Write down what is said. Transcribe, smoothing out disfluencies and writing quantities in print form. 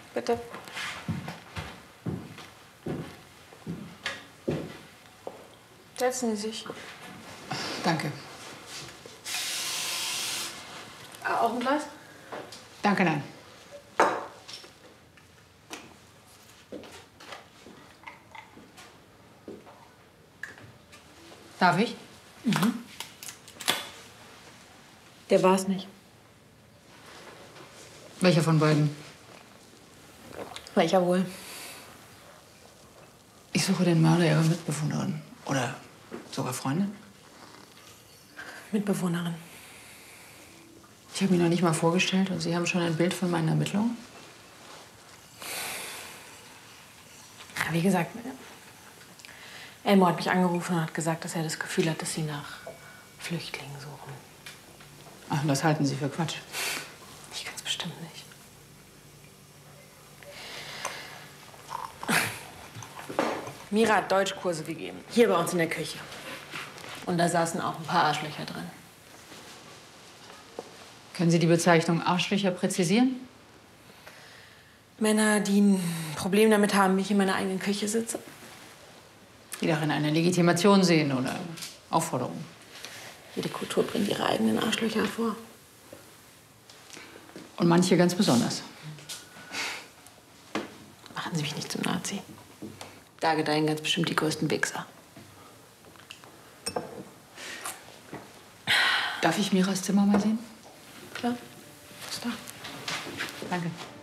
Bitte. Setzen Sie sich. Danke. Auch ein Glas? Danke, nein. Darf ich? Mhm. Der war's nicht. Welcher von beiden? Welcher wohl? Ich suche den Mörder Ihrer Mitbewohnerin. Oder sogar Freundin. Mitbewohnerin. Ich habe mich noch nicht mal vorgestellt und Sie haben schon ein Bild von meinen Ermittlungen? Ja, wie gesagt, Elmo hat mich angerufen und hat gesagt, dass er das Gefühl hat, dass Sie nach Flüchtlingen suchen. Ach, das halten Sie für Quatsch. Ich ganz bestimmt nicht. Mira hat Deutschkurse gegeben. Hier bei uns in der Küche. Und da saßen auch ein paar Arschlöcher drin. Können Sie die Bezeichnung Arschlöcher präzisieren? Männer, die ein Problem damit haben, wie ich in meiner eigenen Küche sitze. Die darin eine Legitimation sehen oder Aufforderung. Jede Kultur bringt ihre eigenen Arschlöcher hervor. Und manche ganz besonders. Machen Sie mich nicht zum Nazi. Da gedeihen ganz bestimmt die größten Wichser. Darf ich Miras Zimmer mal sehen? Klar. Ist da. Danke.